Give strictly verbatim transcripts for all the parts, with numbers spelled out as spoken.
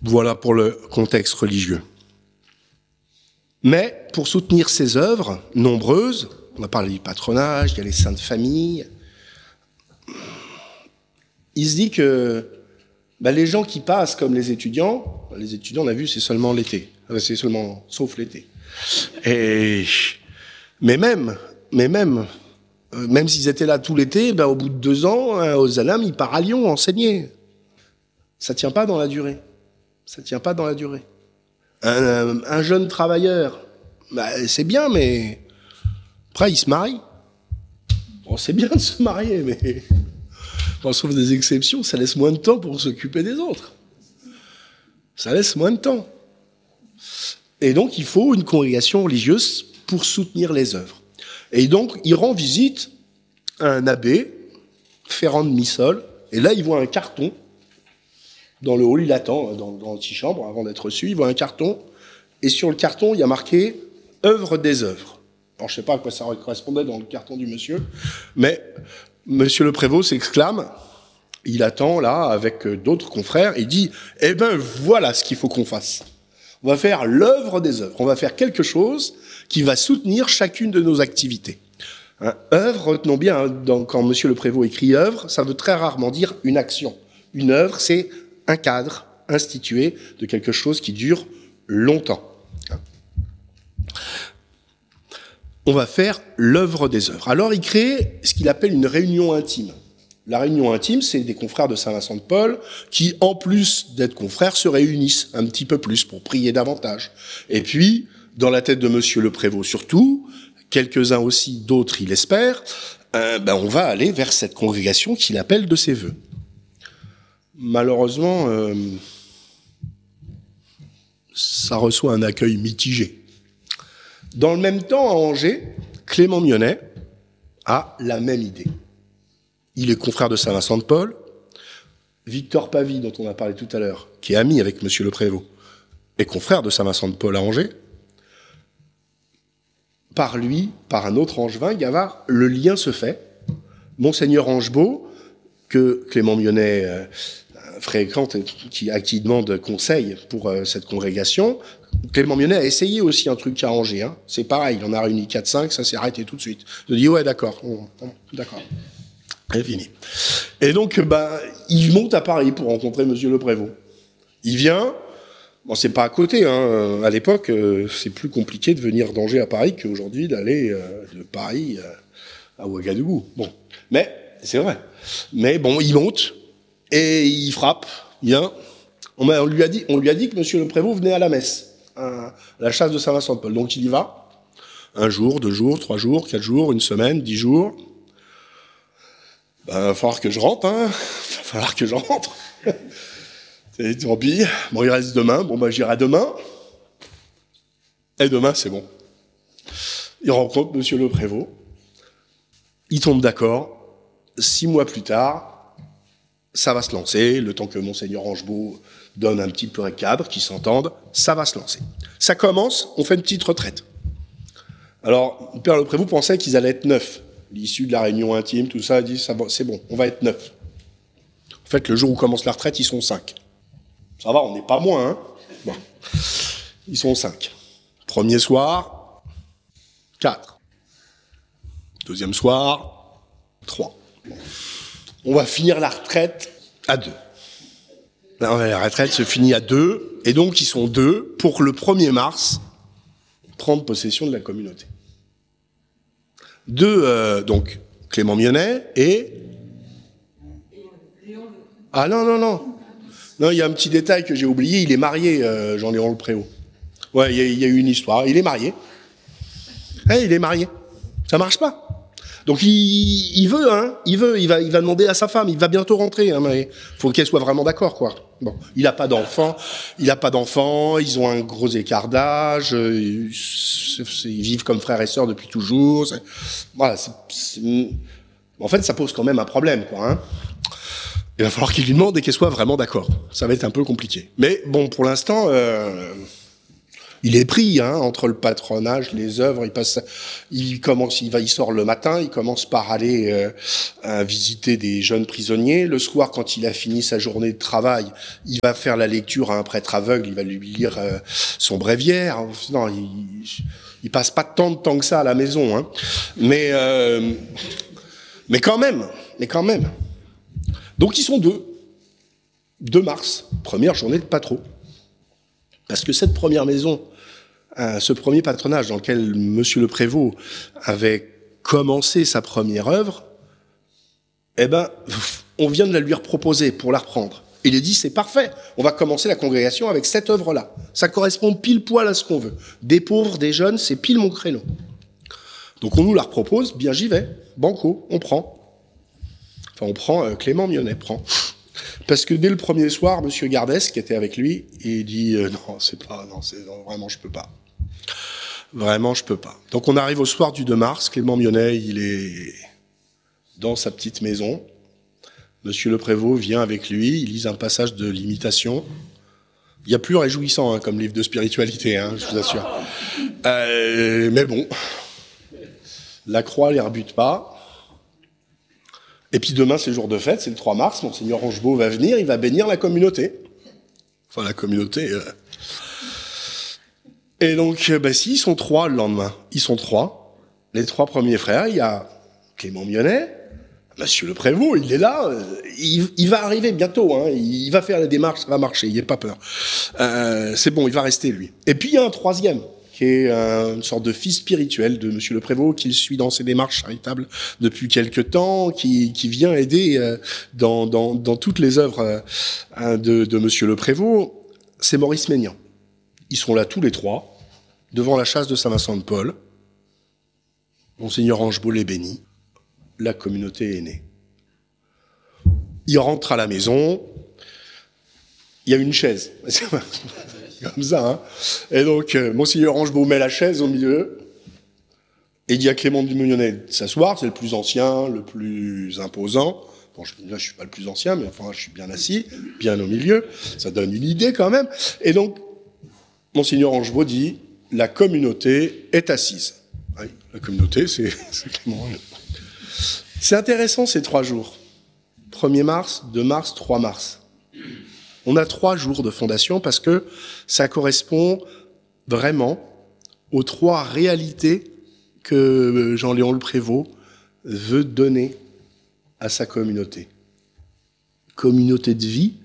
Voilà pour le contexte religieux. Mais pour soutenir ces œuvres nombreuses, on a parlé du patronage, il y a les saintes familles, il se dit que bah, les gens qui passent comme les étudiants, les étudiants, on a vu, c'est seulement l'été, c'est seulement, sauf l'été. Et, mais même, mais même, euh, même s'ils étaient là tout l'été, bah, au bout de deux ans, hein, Ozanam, il part à Lyon enseigner. Ça tient pas dans la durée. Ça tient pas dans la durée. Un, un, un jeune travailleur, bah, c'est bien, mais après, il se marie. Bon, c'est bien de se marier, mais bon, sauf des exceptions, ça laisse moins de temps pour s'occuper des autres. Ça laisse moins de temps. Et donc, il faut une congrégation religieuse pour soutenir les œuvres. Et donc, il rend visite à un abbé, Ferrand de Missol, et là, il voit un carton. Dans le hall, il attend, dans, dans l'antichambre, avant d'être reçu, il voit un carton, et sur le carton, il y a marqué « œuvre des œuvres ». Alors, je ne sais pas à quoi ça correspondait dans le carton du monsieur, mais monsieur le prévôt s'exclame, il attend là, avec d'autres confrères, il dit « Eh ben, voilà ce qu'il faut qu'on fasse. On va faire l'œuvre des œuvres. On va faire quelque chose qui va soutenir chacune de nos activités. Hein, œuvre, retenons bien, hein, dans, quand monsieur le prévôt écrit œuvre, ça veut très rarement dire une action. Une œuvre, c'est un cadre institué de quelque chose qui dure longtemps. On va faire l'œuvre des œuvres. Alors, il crée ce qu'il appelle une réunion intime. La réunion intime, c'est des confrères de Saint-Vincent-de-Paul qui, en plus d'être confrères, se réunissent un petit peu plus pour prier davantage. Et puis, dans la tête de monsieur le prévôt surtout, quelques-uns aussi, d'autres, il espère, euh, ben, on va aller vers cette congrégation qu'il appelle de ses vœux. Malheureusement, euh, ça reçoit un accueil mitigé. Dans le même temps, à Angers, Clément Mionnet a la même idée. Il est confrère de Saint-Vincent-de-Paul. Victor Pavie, dont on a parlé tout à l'heure, qui est ami avec monsieur le prévôt, est confrère de Saint-Vincent-de-Paul à Angers. Par lui, par un autre angevin, Gavard, le lien se fait. Monseigneur Angebault, que Clément Mionnet euh, fréquente, qui, à qui il demande conseil pour euh, cette congrégation, Clément Mionnet a essayé aussi un truc à Angers. Hein. C'est pareil, il en a réuni quatre cinq, ça s'est arrêté tout de suite. Il a dit, ouais, d'accord, on, on, d'accord. C'est fini. Et donc, bah, il monte à Paris pour rencontrer monsieur le prévôt. Il vient, bon, c'est pas à côté, hein. À l'époque, euh, c'est plus compliqué de venir d'Angers à Paris qu'aujourd'hui d'aller euh, de Paris euh, à Ouagadougou. Bon, mais c'est vrai. Mais bon, il monte et il frappe. Bien. On, on lui a dit, on lui a dit que monsieur le prévôt venait à la messe, à la chasse de Saint-Vincent-de-Paul. Donc il y va. Un jour, deux jours, trois jours, quatre jours, une semaine, dix jours. Ben, il va falloir que je rentre, hein. Il va falloir que je rentre. C'est tant pis. Bon, il reste demain. Bon, ben, j'irai demain. Et demain, c'est bon. Il rencontre monsieur le prévôt. Il tombe d'accord. Six mois plus tard, ça va se lancer. Le temps que monseigneur Angebault donne un petit peu un cadre, qu'ils s'entendent, ça va se lancer. Ça commence, on fait une petite retraite. Alors, le père le prévôt pensait qu'ils allaient être neuf. L'issue de la réunion intime, tout ça, dit, ça, c'est bon, on va être neuf. En fait, le jour où commence la retraite, ils sont cinq. Ça va, on n'est pas moins, hein. Bon. Ils sont cinq. Premier soir, quatre. Deuxième soir, trois. Bon. On va finir la retraite à deux. La retraite se finit à deux, et donc ils sont deux pour le premier mars prendre possession de la communauté. Deux, euh, donc, Clément Mionnet et... Ah non, non, non. Non, il y a un petit détail que j'ai oublié, il est marié, euh, Jean-Léon Le Préau. Ouais, il y, a, il y a eu une histoire, il est marié. Eh, il est marié. Ça marche pas. Donc il, il veut, hein, il veut, il va, il va demander à sa femme, il va bientôt rentrer, hein, mais faut qu'elle soit vraiment d'accord, quoi. Bon, il a pas d'enfant, il a pas d'enfant, ils ont un gros écart d'âge, euh, ils vivent comme frères et sœurs depuis toujours. C'est, voilà, c'est, c'est, en fait, ça pose quand même un problème, quoi. Hein. Il va falloir qu'il lui demande et qu'elle soit vraiment d'accord. Ça va être un peu compliqué. Mais bon, pour l'instant, euh, il est pris hein, entre le patronage, les œuvres. Il passe, il commence, il va, il sort le matin. Il commence par aller euh, à visiter des jeunes prisonniers. Le soir, quand il a fini sa journée de travail, il va faire la lecture à un prêtre aveugle. Il va lui lire euh, son bréviaire. Non, il, il passe pas tant de temps que ça à la maison. Hein. Mais, euh, mais quand même, mais quand même. Donc ils sont deux. deux mars, première journée de patro. Parce que cette première maison, euh, ce premier patronage dans lequel Monsieur le Prévôt avait commencé sa première œuvre, eh ben, on vient de la lui proposer pour la reprendre. Il est dit, c'est parfait, on va commencer la congrégation avec cette œuvre-là. Ça correspond pile poil à ce qu'on veut. Des pauvres, des jeunes, c'est pile mon créneau. Donc on nous la repropose, bien j'y vais, banco, on prend. Enfin, on prend, euh, Clément Mionnet prend. Parce que dès le premier soir, Monsieur Gardès, qui était avec lui, il dit euh, non, c'est pas, non, c'est non, vraiment, je peux pas. Vraiment, je peux pas. Donc on arrive au soir du deux mars. Clément Mionnet, il est dans sa petite maison. Monsieur le Prévôt vient avec lui. Il lit un passage de l'Imitation. Il y a plus réjouissant hein, comme livre de spiritualité, hein, je vous assure. Euh, mais bon, la croix les rebute pas. Et puis demain, c'est jour de fête, c'est le trois mars, Monseigneur Angebault va venir, il va bénir la communauté. Enfin, la communauté... Euh... Et donc, bah si, ils sont trois le lendemain. Ils sont trois. Les trois premiers frères, il y a Clément Mionnet, Monsieur le Prévôt, il est là, euh, il, il va arriver bientôt, hein, il va faire la démarche, ça va marcher, il n'ait pas peur. Euh, c'est bon, il va rester, lui. Et puis, il y a un troisième, qui est euh, une sorte de fils spirituel de Monsieur le Prévôt, qu'il suit dans ses démarches charitables depuis quelque temps, qui, qui vient aider euh, dans, dans, dans toutes les œuvres euh, de, de Monsieur le Prévôt, c'est Maurice Maignan. Ils sont là tous les trois, devant la châsse de Saint-Vincent-de-Paul. Monseigneur Angebault les bénit. La communauté est née. Il rentre à la maison, il y a une chaise. Comme ça, hein. Et donc, euh, Monseigneur Angebault met la chaise au milieu, et il dit à Clément du Mionnet de s'asseoir, c'est le plus ancien, le plus imposant. Bon, je, là, je suis pas le plus ancien, mais enfin, je suis bien assis, bien au milieu. Ça donne une idée quand même. Et donc, Monseigneur Angebault dit, la communauté est assise. Oui, la communauté, c'est Clément. C'est intéressant ces trois jours. premier mars, deux mars, trois mars. On a trois jours de fondation parce que ça correspond vraiment aux trois réalités que Jean-Léon le Prévôt veut donner à sa communauté. Communauté de vie,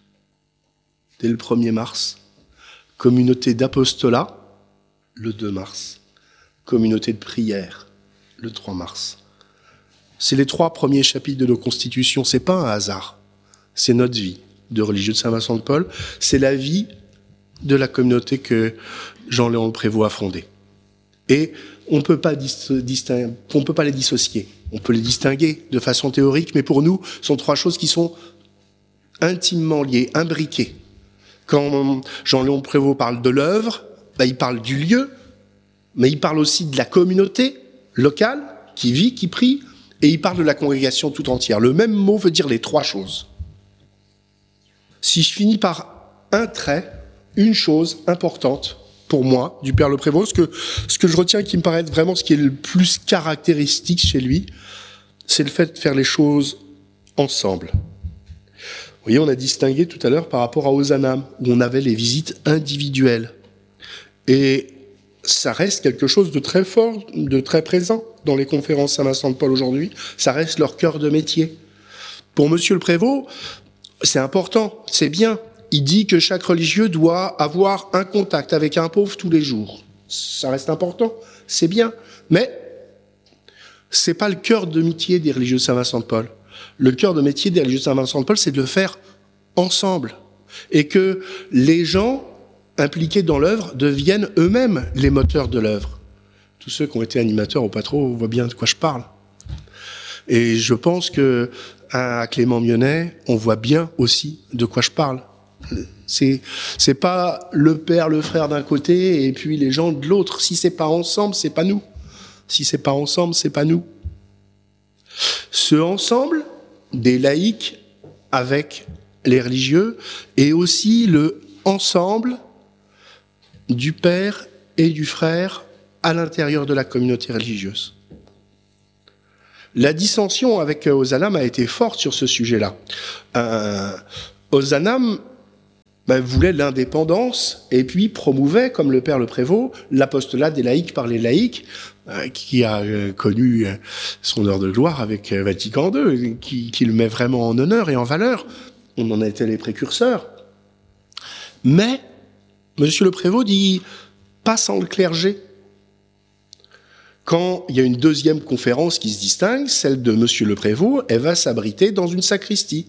dès le premier mars. Communauté d'apostolat, le deux mars. Communauté de prière, le trois mars. C'est les trois premiers chapitres de nos constitutions. C'est pas un hasard. C'est notre vie de religieux de Saint-Vincent-de-Paul. C'est la vie de la communauté que Jean-Léon le Prévôt a fondée. Et on peut pas distinguer, on peut pas les dissocier. On peut les distinguer de façon théorique, mais pour nous, ce sont trois choses qui sont intimement liées, imbriquées. Quand Jean-Léon le Prévôt parle de l'œuvre, bah, il parle du lieu, mais il parle aussi de la communauté locale qui vit, qui prie, et il parle de la congrégation tout entière. Le même mot veut dire les trois choses. Si je finis par un trait, une chose importante pour moi, du Père le Prévôt, ce que, ce que je retiens qui me paraît être vraiment ce qui est le plus caractéristique chez lui, c'est le fait de faire les choses ensemble. Vous voyez, on a distingué tout à l'heure par rapport à Ozanam, où on avait les visites individuelles. Et ça reste quelque chose de très fort, de très présent dans les conférences Saint-Vincent-de-Paul aujourd'hui. Ça reste leur cœur de métier. Pour Monsieur le Prévôt, c'est important, c'est bien. Il dit que chaque religieux doit avoir un contact avec un pauvre tous les jours. Ça reste important, c'est bien. Mais c'est pas le cœur de métier des religieux de Saint-Vincent-de-Paul. Le cœur de métier des religieux de Saint-Vincent-de-Paul, c'est de le faire ensemble. Et que les gens impliqués dans l'œuvre deviennent eux-mêmes les moteurs de l'œuvre. Tous ceux qui ont été animateurs au Patro voient bien de quoi je parle. Et je pense que à Clément Mionnet, on voit bien aussi de quoi je parle. C'est, c'est pas le père, le frère d'un côté et puis les gens de l'autre. Si c'est pas ensemble, c'est pas nous. Si c'est pas ensemble, c'est pas nous. Ce ensemble des laïcs avec les religieux et aussi le ensemble du père et du frère à l'intérieur de la communauté religieuse. La dissension avec Ozanam a été forte sur ce sujet-là. Euh, Ozanam ben, voulait l'indépendance et puis promouvait, comme le père le Prévost, l'apostolat des laïcs par les laïcs, euh, qui a euh, connu son heure de gloire avec euh, Vatican deux, qui, qui le met vraiment en honneur et en valeur. On en était les précurseurs. Mais Monsieur le Prévost dit « pas sans le clergé ». Quand il y a une deuxième conférence qui se distingue, celle de Monsieur le Prévost, elle va s'abriter dans une sacristie.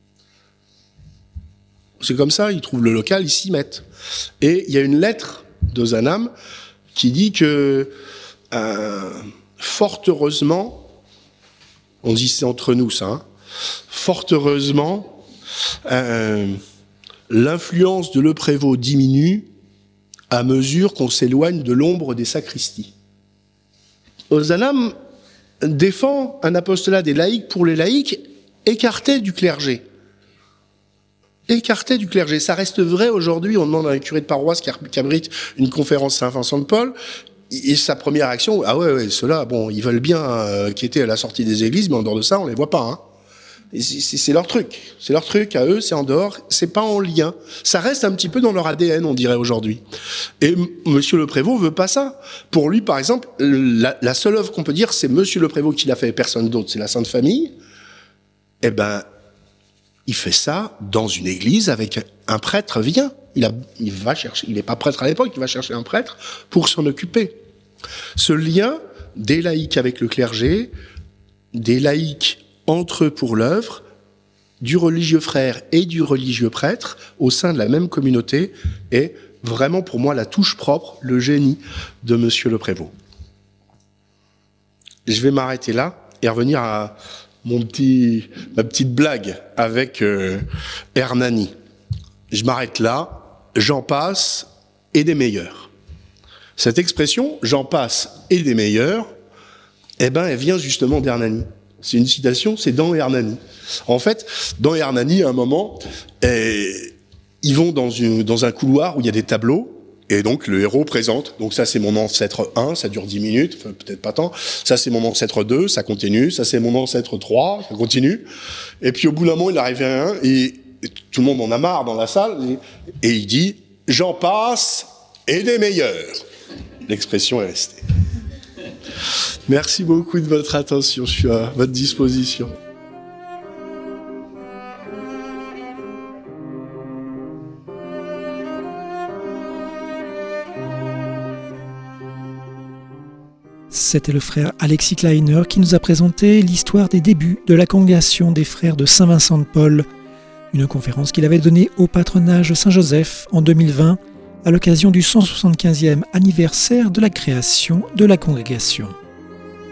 C'est comme ça, ils trouvent le local, ils s'y mettent. Et il y a une lettre d'Ozanam qui dit que, euh, fort heureusement, on dit c'est entre nous ça, hein, fort heureusement, euh, l'influence de le Prévost diminue à mesure qu'on s'éloigne de l'ombre des sacristies. Ozanam défend un apostolat des laïcs pour les laïcs écarté du clergé. Écarté du clergé. Ça reste vrai aujourd'hui. On demande à un curé de paroisse qui abrite une conférence Saint-Vincent de Paul, et sa première action, ah ouais, ouais, ceux-là, bon, ils veulent bien euh, quitter à la sortie des églises, mais en dehors de ça, on les voit pas, hein. C'est leur truc. C'est leur truc à eux, c'est en dehors, c'est pas en lien. Ça reste un petit peu dans leur A D N, on dirait aujourd'hui. Et Monsieur le Prévost veut pas ça. Pour lui, par exemple, la, la seule œuvre qu'on peut dire, c'est Monsieur le Prévost qui l'a fait, personne d'autre, c'est la Sainte Famille. Eh ben, il fait ça dans une église avec un prêtre vient. Il, a, il va chercher, il n'est pas prêtre à l'époque, il va chercher un prêtre pour s'en occuper. Ce lien des laïcs avec le clergé, des laïcs entre eux pour l'œuvre, du religieux frère et du religieux prêtre au sein de la même communauté est vraiment pour moi la touche propre, le génie de Monsieur le Prévost. Je vais m'arrêter là et revenir à mon petit, ma petite blague avec euh, Hernani. Je m'arrête là, j'en passe et des meilleurs. Cette expression, j'en passe et des meilleurs, eh ben, elle vient justement d'Hernani. C'est une citation, c'est dans Hernani. En fait, dans Hernani, à un moment, eh, ils vont dans, une, dans un couloir où il y a des tableaux, et donc le héros présente. Donc ça, c'est mon ancêtre un, ça dure dix minutes, enfin, peut-être pas tant. Ça, c'est mon ancêtre deux, ça continue. Ça, c'est mon ancêtre trois, ça continue. Et puis au bout d'un moment, il arrive à un, et, et tout le monde en a marre dans la salle, et, et il dit « J'en passe et des meilleurs ». L'expression est restée. Merci beaucoup de votre attention, je suis à votre disposition. C'était le frère Alexis Kleiner qui nous a présenté l'histoire des débuts de la congrégation des frères de Saint-Vincent de Paul, une conférence qu'il avait donnée au patronage Saint-Joseph en deux mille vingt à l'occasion du cent soixante-quinzième anniversaire de la création de la congrégation.